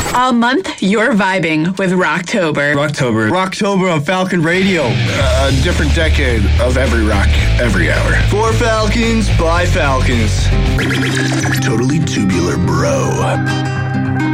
All month, you're vibing with Rocktober. Rocktober on Falcon Radio. A different decade of every rock, every hour. For Falcons, by Falcons. Totally tubular, bro.